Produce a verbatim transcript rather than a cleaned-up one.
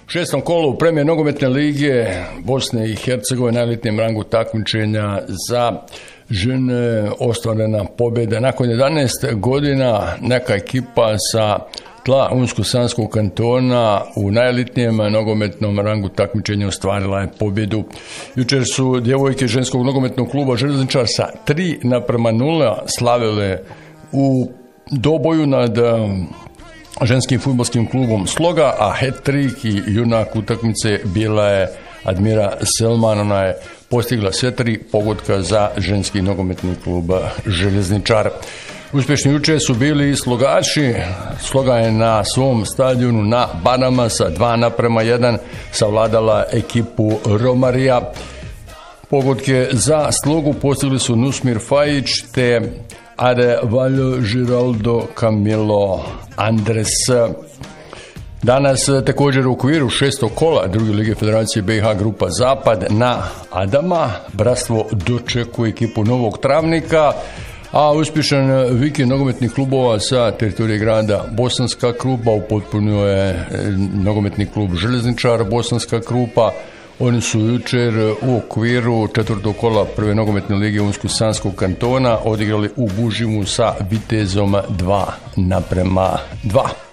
U šestom kolu premijer nogometne lige Bosne i Hercegovine, najelitnijem rangu takmičenja za žene, ostvarena pobjeda. Nakon jedanaest godina neka ekipa sa tla Unsko-Sanskog kantona u najelitnijem nogometnom rangu takmičenja ostvarila je pobjedu. Jučer su djevojke ženskog nogometnog kluba Željezničar sa tri naprema nula slavile u doboju nad ženskim fudbalskim klubom Sloga, a hat-trick i junak utakmice bila je Admira Selman. Ona je postigla sve tri pogotka za ženski nogometni klub Željezničar. Uspješni juče su bili i Slogači. Sloga je na svom stadionu na Banama sa dva naprema jedan savladala ekipu Romarija. Pogodke za Slogu postigli su Nusmir Fajić te Arevalho Giraldo Camilo Andres. Danas također u okviru šestog kola druge lige Federacije B i H Grupa Zapad na Adama bratstvo dočekuje ekipu Novog Travnika, a uspješan vikend nogometnih klubova sa teritorije grada Bosanska Krupa upotpunio je nogometni klub Željezničar Bosanska Krupa. Oni su jučer u okviru četvrtog kola prve nogometne lige Unsko-Sanskog kantona odigrali u Bužimu sa Vitezom dva naprema dva.